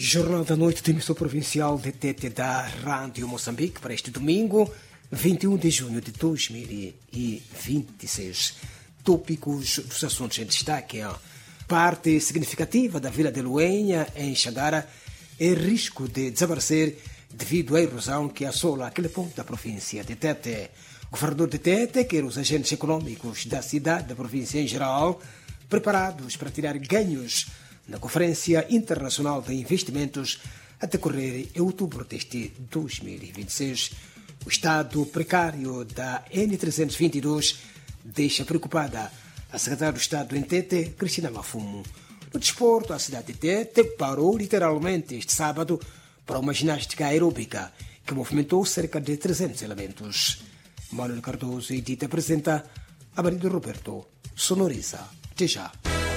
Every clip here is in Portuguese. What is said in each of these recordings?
Jornal da Noite da emissão provincial de Tete da Rádio Moçambique para este domingo, 21 de junho de 2026. Tópicos dos assuntos em destaque. Parte significativa da Vila de Luenha, em Xangara, é risco de desaparecer devido à erosão que assola aquele ponto da província de Tete. O governador de Tete quer os agentes econômicos da cidade, da província em geral, preparados para tirar ganhos na Conferência Internacional de Investimentos a decorrer em outubro deste 2026. O estado precário da N322 deixa preocupada a secretária do Estado em Tete, Cristina Mafumo. No desporto, a cidade de Tete parou literalmente este sábado para uma ginástica aeróbica que movimentou cerca de 300 elementos. Manuel Cardoso e Dita apresenta a Marido Roberto sonoriza. Até já.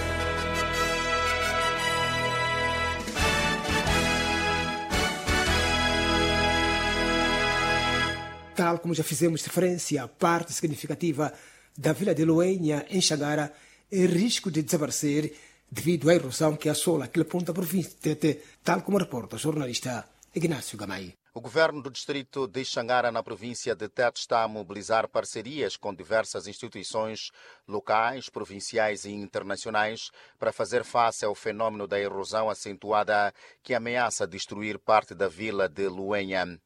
Tal como já fizemos referência, a parte significativa da Vila de Luenha, em Xangara, é risco de desaparecer devido à erosão que assola aquele ponto da província de Tete, tal como reporta o jornalista Ignácio Gamay. O governo do distrito de Xangara, na província de Tete, está a mobilizar parcerias com diversas instituições locais, provinciais e internacionais para fazer face ao fenômeno da erosão acentuada que ameaça destruir parte da Vila de Luenha.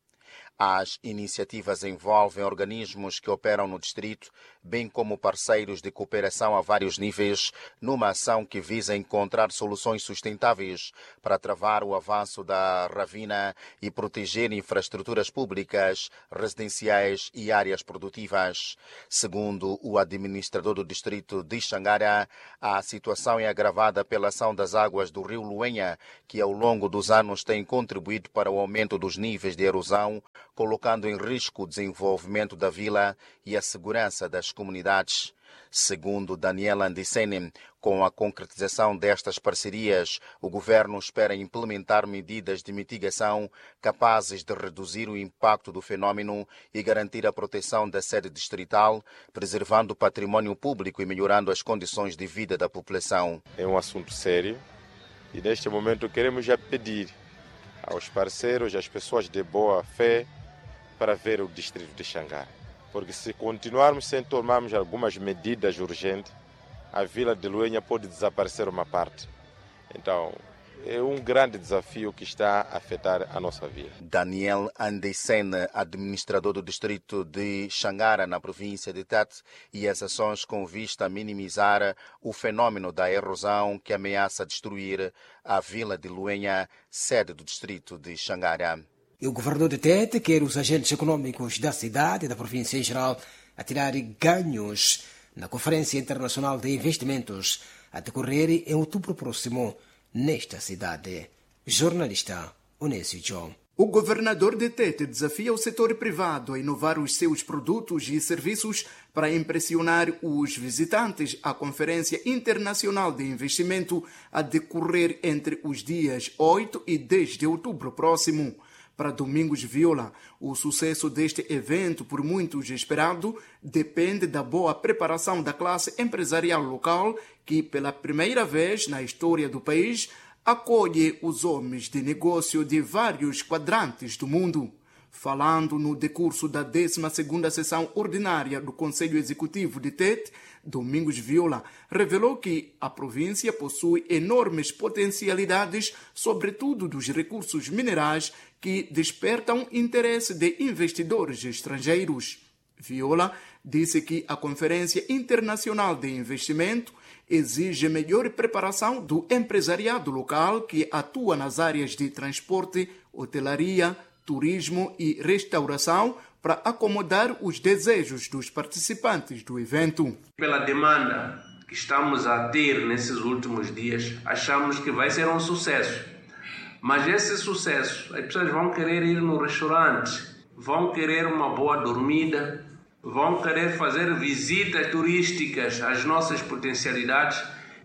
As iniciativas envolvem organismos que operam no distrito, bem como parceiros de cooperação a vários níveis, numa ação que visa encontrar soluções sustentáveis para travar o avanço da ravina e proteger infraestruturas públicas, residenciais e áreas produtivas. Segundo o administrador do distrito de Xangara, a situação é agravada pela ação das águas do rio Luenha, que ao longo dos anos tem contribuído para o aumento dos níveis de erosão, colocando em risco o desenvolvimento da vila e a segurança das comunidades. Segundo Daniel Andicene, com a concretização destas parcerias, o governo espera implementar medidas de mitigação capazes de reduzir o impacto do fenômeno e garantir a proteção da sede distrital, preservando o património público e melhorando as condições de vida da população. É um assunto sério e neste momento queremos já pedir aos parceiros, às pessoas de boa fé, para ver o distrito de Xangara. Porque se continuarmos sem tomarmos algumas medidas urgentes, a Vila de Luenha pode desaparecer uma parte. Então, é um grande desafio que está a afetar a nossa vila. Daniel Andecene, administrador do distrito de Xangara, na província de Tete, e as ações com vista a minimizar o fenômeno da erosão que ameaça destruir a Vila de Luenha, sede do distrito de Xangara. E o governador de Tete quer os agentes econômicos da cidade e da província em geral a tirar ganhos na Conferência Internacional de Investimentos a decorrer em outubro próximo nesta cidade. Jornalista Onésio John. O governador de Tete desafia o setor privado a inovar os seus produtos e serviços para impressionar os visitantes à Conferência Internacional de Investimento a decorrer entre os dias 8 e 10 de outubro próximo. Para Domingos Viola, o sucesso deste evento, por muitos esperado, depende da boa preparação da classe empresarial local, que, pela primeira vez na história do país, acolhe os homens de negócio de vários quadrantes do mundo. Falando no decurso da 12ª sessão ordinária do Conselho Executivo de Tete, Domingos Viola revelou que a província possui enormes potencialidades, sobretudo dos recursos minerais, que despertam interesse de investidores estrangeiros. Viola disse que a Conferência Internacional de Investimento exige melhor preparação do empresariado local que atua nas áreas de transporte, hotelaria, turismo e restauração para acomodar os desejos dos participantes do evento. Pela demanda que estamos a ter nesses últimos dias, achamos que vai ser um sucesso. Mas esse sucesso, as pessoas vão querer ir no restaurante, vão querer uma boa dormida, vão querer fazer visitas turísticas às nossas potencialidades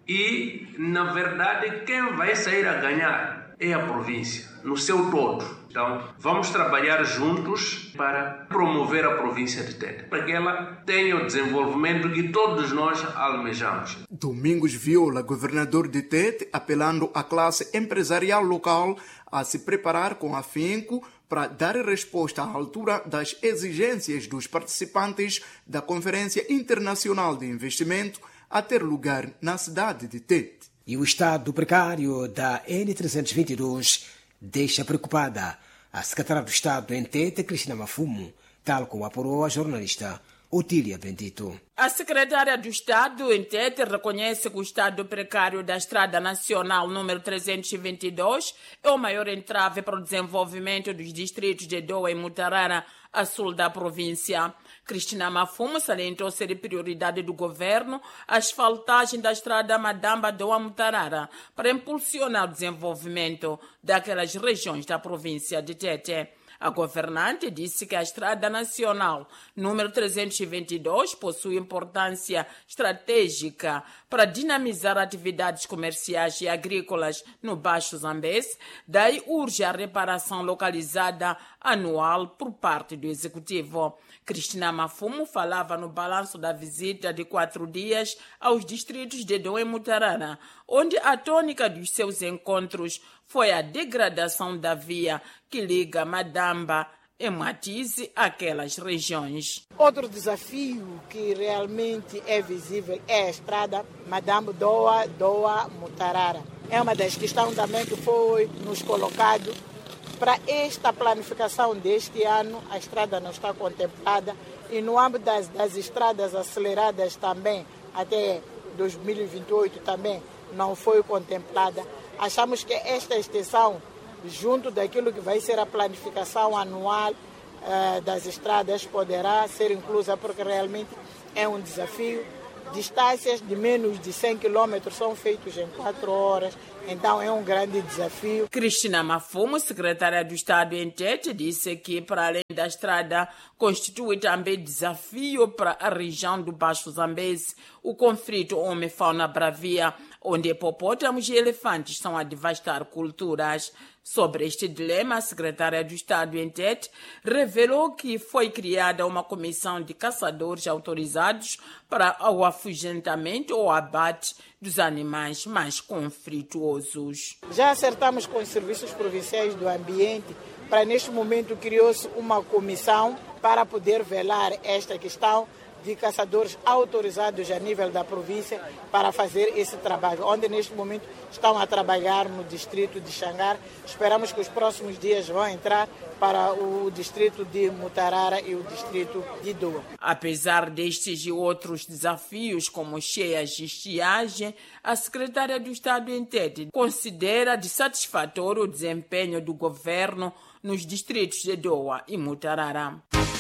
E, na verdade, quem vai sair a ganhar é a província, no seu todo. Então, vamos trabalhar juntos para promover a província de Tete, para que ela tenha o desenvolvimento que todos nós almejamos. Domingos Viola, governador de Tete, apelando à classe empresarial local a se preparar com afinco para dar resposta à altura das exigências dos participantes da Conferência Internacional de Investimento a ter lugar na cidade de Tete. E o estado precário da N322 deixa preocupada a secretária do Estado em Tete, Cristina Mafumo, tal como apurou a jornalista Otília Bendito. A secretária do Estado em Tete reconhece que o estado precário da Estrada Nacional número 322 é o maior entrave para o desenvolvimento dos distritos de Doa e Mutarara, a sul da província. Cristina Mafumo salientou ser prioridade do governo a asfaltagem da estrada Madamba-Doa-Mutarara para impulsionar o desenvolvimento daquelas regiões da província de Tete. A governante disse que a Estrada Nacional número 322 possui importância estratégica para dinamizar atividades comerciais e agrícolas no Baixo Zambeze, daí urge a reparação localizada anual por parte do Executivo. Cristina Mafumo falava no balanço da visita de 4 dias aos distritos de Doa e Mutarara, onde a tônica dos seus encontros foi a degradação da via que liga Madamba e Matize àquelas regiões. Outro desafio que realmente é visível é a estrada Madamba-Doa-Mutarara. É uma das questões também que foi nos colocado. Para esta planificação deste ano, a estrada não está contemplada e no âmbito das estradas aceleradas também, até 2028 também não foi contemplada. Achamos que esta extensão, junto daquilo que vai ser a planificação anual das estradas, poderá ser inclusa, porque realmente é um desafio. Distâncias de menos de 100 km são feitas em 4 horas, então é um grande desafio. Cristina Mafumo, secretária do Estado em Tete, disse que, para além da estrada, constitui também desafio para a região do Baixo Zambeze o conflito homem-fauna-bravia, onde hipopótamos e elefantes estão a devastar culturas. Sobre este dilema, a secretária do Estado em Tete revelou que foi criada uma comissão de caçadores autorizados para o afugentamento ou abate dos animais mais conflituosos. Já acertamos com os serviços provinciais do ambiente, para neste momento criou-se uma comissão para poder velar esta questão de caçadores autorizados a nível da província para fazer esse trabalho, onde neste momento estão a trabalhar no distrito de Xangara. Esperamos que os próximos dias vão entrar para o distrito de Mutarara e o distrito de Doa. Apesar destes e outros desafios, como cheias de estiagem, a secretária do Estado em Tete considera de satisfatório o desempenho do governo nos distritos de Doa e Mutarara.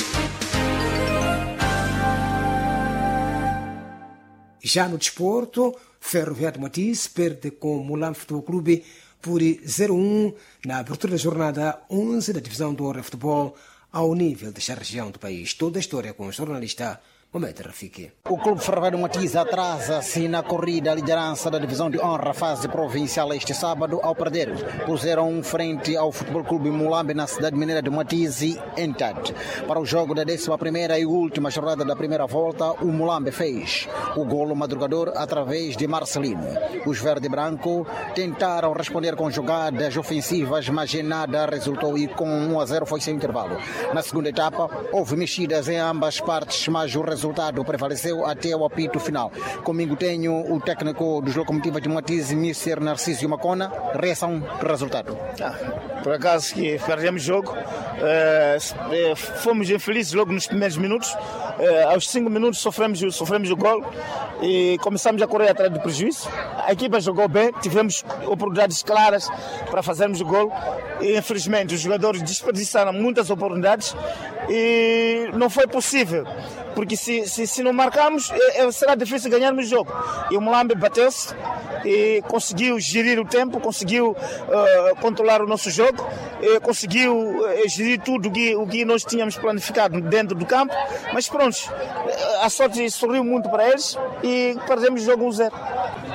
Já no desporto, Ferroviário de Matize perde com o Mulambo Futebol Clube por 0-1 na abertura da jornada 11 da divisão do Honra Futebol ao nível desta região do país. Toda a história com o jornalista Mohamed Rafiki. O Clube Ferroviário de Matize atrasa-se na corrida à liderança da divisão de honra fase provincial este sábado ao perder por 0-1 frente ao Futebol Clube Mulambo na cidade mineira de Matize, em Tete. Para o jogo da 11ª e última jornada da primeira volta, o Mulambo fez o golo madrugador através de Marcelino. Os verde e branco tentaram responder com jogadas ofensivas, mas em nada resultou e com 1-0 foi sem intervalo. Na segunda etapa, houve mexidas em ambas partes, mas o resultado prevaleceu até o apito final. Comigo tenho o técnico dos Locomotivas de Matize, Mr. Narciso Macona. Reação do resultado. Por acaso que perdemos o jogo, fomos infelizes logo nos primeiros minutos. Aos 5 minutos sofremos o gol e começamos a correr atrás do prejuízo. A equipa jogou bem, tivemos oportunidades claras para fazermos o gol e infelizmente os jogadores desperdiçaram muitas oportunidades e não foi possível, porque se não marcarmos será difícil ganharmos o jogo. E o Mulambo bateu-se e conseguiu gerir o tempo, conseguiu controlar o nosso jogo, conseguiu gerir tudo o que nós tínhamos planificado dentro do campo, mas pronto, a sorte sorriu muito para eles e perdemos o jogo 1-0.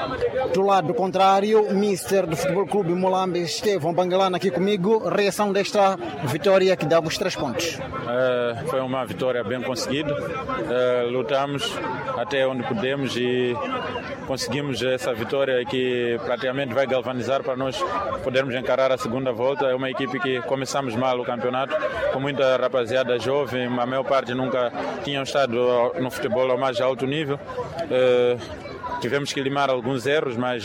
Do lado contrário, Mister do Futebol Clube Mulambe, Estevão Bangalana, aqui comigo. Reação desta vitória que dá os 3 pontos. Foi uma vitória bem conseguida. Lutamos até onde pudemos e conseguimos essa vitória que praticamente vai galvanizar para nós podermos encarar a segunda volta. É uma equipe que começamos mal o campeonato, com muita rapaziada jovem, a maior parte nunca tinham estado no futebol ao mais alto nível. Tivemos que limar alguns erros, mas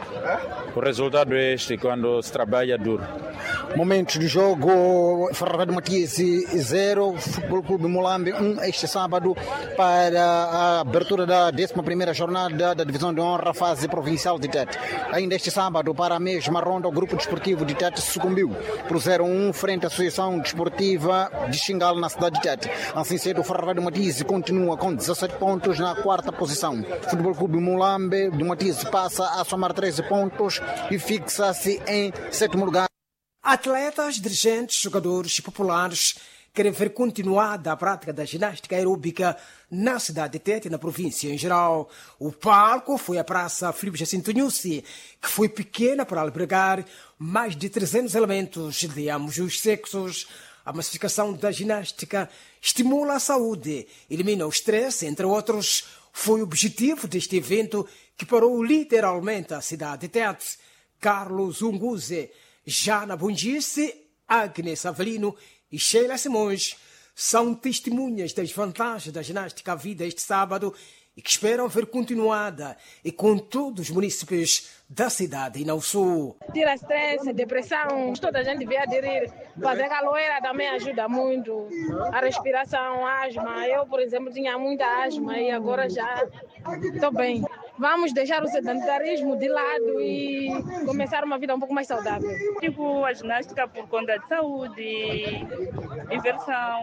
o resultado é este, quando se trabalha duro. Momentos do jogo, Ferreira Matias 0, Futebol Clube Mulambe 1 este sábado para a abertura da 11ª jornada da Divisão de Honra, fase provincial de Tete. Ainda este sábado, para a mesma ronda, o Grupo Desportivo de Tete sucumbiu por 0-1 frente à Associação Desportiva de Xingale na cidade de Tete. Assim sendo, o Ferreira Matias continua com 17 pontos na 4ª posição. Futebol Clube Mulambe de Matias passa a somar 13 pontos e fixa-se em 7º lugar. Atletas, dirigentes, jogadores e populares querem ver continuada a prática da ginástica aeróbica na cidade de Tete e na província em geral. O palco foi a Praça Filipe Jacinto Nussi, que foi pequena para albergar mais de 300 elementos de ambos os sexos. A massificação da ginástica estimula a saúde, elimina o estresse, entre outros. Foi o objetivo deste evento que parou literalmente a cidade de Tete. Carlos Unguze, Jana Bundice, Agnes Avelino e Sheila Simões são testemunhas das vantagens da ginástica à vida este sábado e que esperam ver continuada e com todos os munícipes da cidade e no sul. Tira estresse, depressão, toda a gente devia aderir. Fazer caloeira também ajuda muito. A respiração, asma. Eu, por exemplo, tinha muita asma e agora já estou bem. Vamos deixar o sedentarismo de lado e começar uma vida um pouco mais saudável. Tipo, a ginástica por conta de saúde, diversão,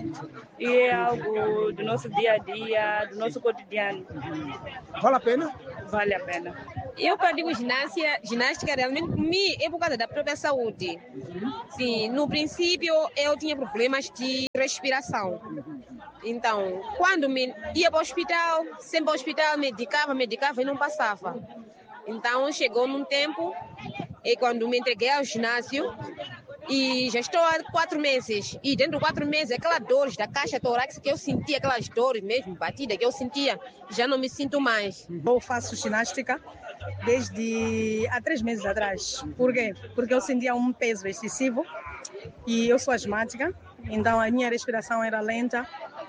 e é algo do nosso dia a dia, do nosso cotidiano. Vale a pena? Vale a pena. Eu pratico ginástica realmente por mim é por causa da própria saúde. Sim, no princípio eu tinha problemas de respiração. Então, quando me ia para o hospital, sempre ao hospital, medicava e não passava. Então, chegou num tempo, e quando me entreguei ao ginásio, e já estou há 4 meses, e dentro de 4 meses, aquelas dores da caixa torácica que eu sentia, aquelas dores mesmo, batida que eu sentia, já não me sinto mais. Eu faço ginástica desde há 3 meses atrás. Por quê? Porque eu sentia um peso excessivo, e eu sou asmática, então a minha respiração era lenta,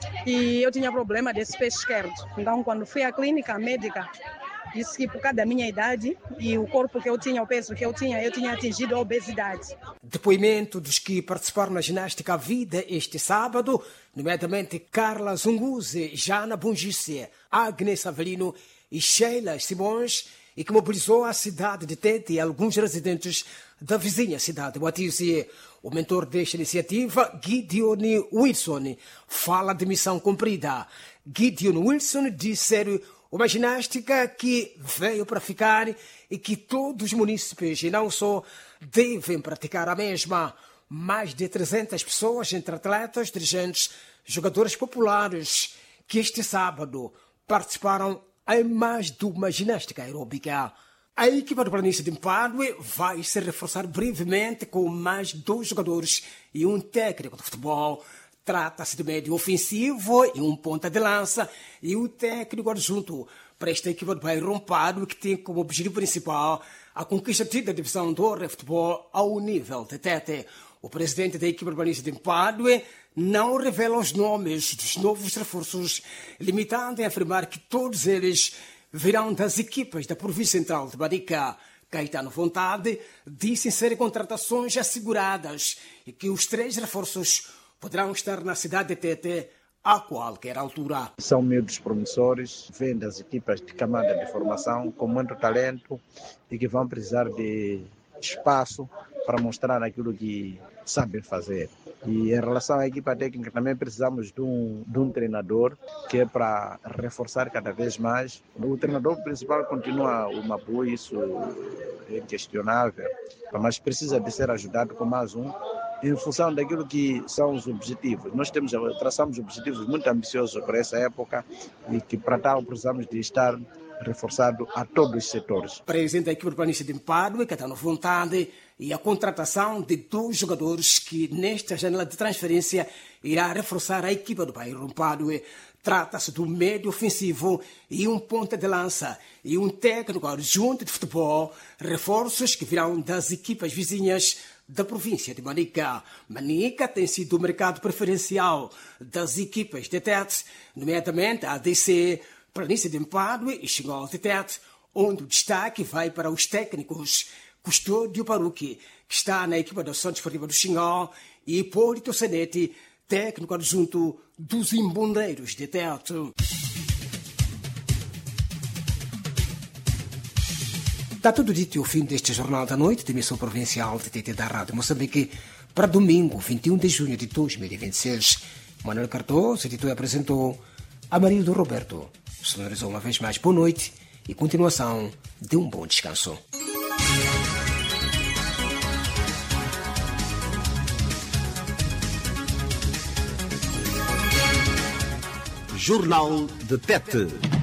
e eu tinha problema desse pé esquerdo. Então, quando fui à clínica médica, disse que por causa da minha idade e o corpo que eu tinha, o peso que eu tinha atingido a obesidade. Depoimento dos que participaram na ginástica à vida este sábado, nomeadamente Carla Zunguze, Jana Bungice, Agnes Avelino e Sheila Simões, e que mobilizou a cidade de Tete e alguns residentes da vizinha cidade de Matize. O mentor desta iniciativa, Gideon Wilson, fala de missão cumprida. Gideon Wilson disse ser uma ginástica que veio para ficar e que todos os munícipes, e não só, devem praticar a mesma. Mais de 300 pessoas, entre atletas, dirigentes, jogadores populares, que este sábado participaram em mais de uma ginástica aeróbica. A equipa do Planície de Mpadue vai se reforçar brevemente com mais 2 jogadores e um técnico de futebol. Trata-se de médio ofensivo e um ponta de lança e o técnico adjunto para esta equipa do bairro Mpadue, que tem como objetivo principal a conquista da divisão de honra de futebol ao nível de Tete. O presidente da equipa do Planície de Mpadue não revela os nomes dos novos reforços, limitando em afirmar que todos eles virão das equipas da província central de Barica. Caetano Vontade disse ser contratações asseguradas e que os 3 reforços poderão estar na cidade de Tete a qualquer altura. São miúdos promissores, vêm das equipas de camada de formação com muito talento e que vão precisar de espaço para mostrar aquilo que sabem fazer. E em relação à equipa técnica também precisamos de um treinador que é para reforçar cada vez mais. O treinador principal continua o Mapu, isso é inquestionável, mas precisa de ser ajudado com mais um em função daquilo que são os objetivos. Nós traçamos objetivos muito ambiciosos para essa época e que para tal precisamos de estar reforçado a todos os setores. Presidente da equipe do Planície de Mpadue, que está na vontade, e a contratação de 2 jogadores que, nesta janela de transferência, irá reforçar a equipa do Bairro Mpadue. Trata-se do médio ofensivo e um ponta de lança e um técnico adjunto de futebol, reforços que virão das equipas vizinhas da província de Manica. Manica tem sido o mercado preferencial das equipas de Tete, nomeadamente a ADC, Planície de Mpadue e Xingol de Tete, onde o destaque vai para os técnicos Custódio Paruque, que está na equipa da Associação Desportiva do Xingol, e Hipólito Senete, técnico adjunto dos Imbondeiros de Tete. Está tudo dito e o fim deste Jornal da Noite, de emissão provincial de TT da Rádio Moçambique, para domingo, 21 de junho de 2026. Manuel Cardoso editou e apresentou. Amarildo Roberto sonorizou uma vez mais. Boa noite e continuação de um bom descanso. Jornal de Tete.